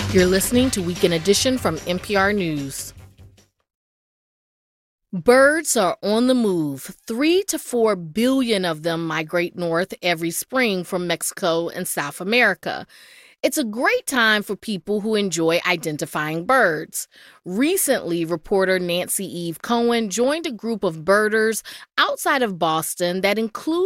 You're listening to Weekend Edition from NPR News. Birds are on the move. 3 to 4 billion of them migrate north every spring from Mexico and South America. It's a great time for people who enjoy identifying birds. Recently, reporter Nancy Eve Cohen joined a group of birders outside of Boston that includes